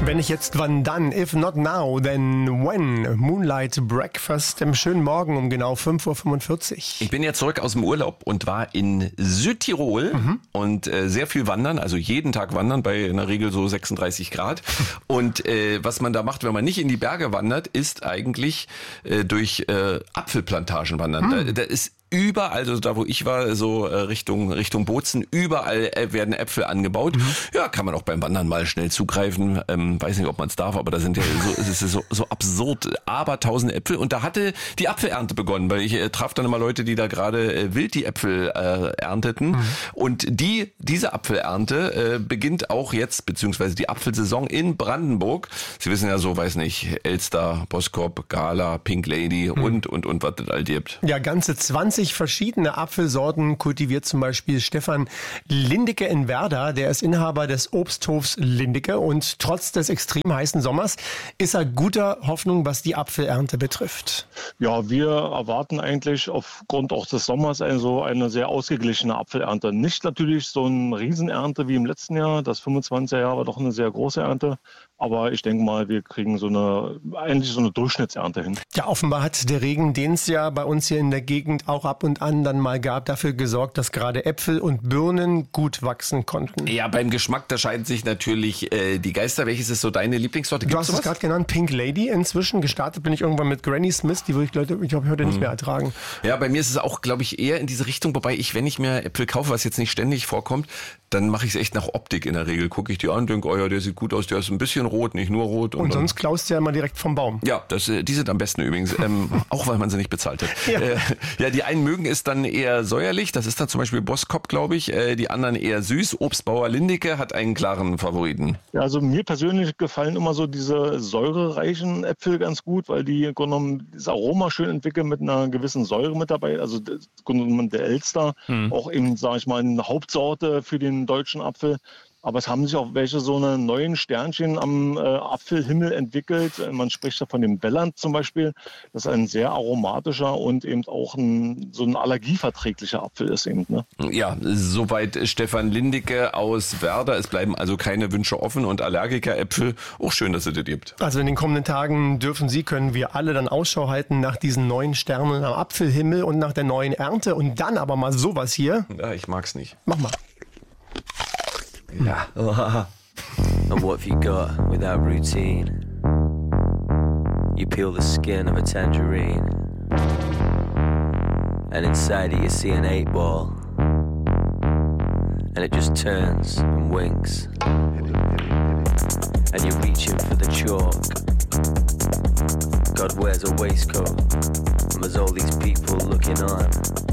Wenn nicht jetzt, wann dann? If not now, then when? Moonlight Breakfast im schönen Morgen um genau 5.45 Uhr. Ich bin ja zurück aus dem Urlaub und war in Südtirol und sehr viel wandern, also jeden Tag wandern bei in der Regel so 36 Grad. Und was man da macht, wenn man nicht in die Berge wandert, ist eigentlich durch Apfelplantagen wandern. Da ist überall, also da wo ich war, so Richtung Bozen, überall werden Äpfel angebaut. Ja, kann man auch beim Wandern mal schnell zugreifen. Weiß nicht, ob man es darf, aber da sind ja es ist so absurd, abertausend Äpfel. Und da hatte die Apfelernte begonnen, weil ich traf dann immer Leute, die da gerade wild die Äpfel ernteten. Und diese Apfelernte beginnt auch jetzt, beziehungsweise die Apfelsaison in Brandenburg. Sie wissen ja so, weiß nicht, Elster, Boskop, Gala, Pink Lady und was das all gibt. Ja, ganze 20 verschiedene Apfelsorten kultiviert zum Beispiel Stefan Lindecke in Werder. Der ist Inhaber des Obsthofs Lindecke und trotz des extrem heißen Sommers ist er guter Hoffnung, was die Apfelernte betrifft. Ja, wir erwarten eigentlich aufgrund auch des Sommers eine sehr ausgeglichene Apfelernte. Nicht natürlich so eine Riesenernte wie im letzten Jahr. Das 25er Jahr war doch eine sehr große Ernte. Aber ich denke mal, wir kriegen so eine Durchschnittsernte hin. Ja, offenbar hat der Regen, den es ja bei uns hier in der Gegend auch ab und an dann mal gab, dafür gesorgt, dass gerade Äpfel und Birnen gut wachsen konnten. Ja, beim Geschmack, da scheiden sich natürlich die Geister. Welches ist so deine Lieblingssorte? Du hast es gerade genannt, Pink Lady inzwischen. Gestartet bin ich irgendwann mit Granny Smith, die würde ich heute nicht mehr ertragen. Ja, bei mir ist es auch, glaube ich, eher in diese Richtung. Wobei wenn ich mir Äpfel kaufe, was jetzt nicht ständig vorkommt, dann mache ich es echt nach Optik in der Regel. Gucke ich die an und denke, oh ja, der sieht gut aus, der ist ein bisschen rot, nicht nur rot. Und sonst klaust du ja immer direkt vom Baum. Ja, die sind am besten übrigens, auch weil man sie nicht bezahlt hat. Ja. Die einen mögen es dann eher säuerlich, das ist dann zum Beispiel Boskop, glaube ich, die anderen eher süß. Obstbauer Lindecke hat einen klaren Favoriten. Ja, also mir persönlich gefallen immer so diese säurereichen Äpfel ganz gut, weil die im Grunde genommen das Aroma schön entwickeln mit einer gewissen Säure mit dabei. Also im Grunde genommen der Elster, auch eben, sage ich mal, eine Hauptsorte für den deutschen Apfel. Aber es haben sich auch welche so eine neuen Sternchen am Apfelhimmel entwickelt. Man spricht da von dem Belland zum Beispiel, das ein sehr aromatischer und eben auch so ein allergieverträglicher Apfel ist eben. Ne? Ja, soweit Stefan Lindecke aus Werder. Es bleiben also keine Wünsche offen und Allergikeräpfel. Auch schön, dass es das gibt. Also in den kommenden Tagen können wir alle dann Ausschau halten nach diesen neuen Sternen am Apfelhimmel und nach der neuen Ernte. Und dann aber mal sowas hier. Ja, ich mag's nicht. Mach mal. Ja. And what have you got without routine? You peel the skin of a tangerine, and inside it you see an 8-ball, and it just turns and winks, and you're reaching for the chalk. God wears a waistcoat, and there's all these people looking on.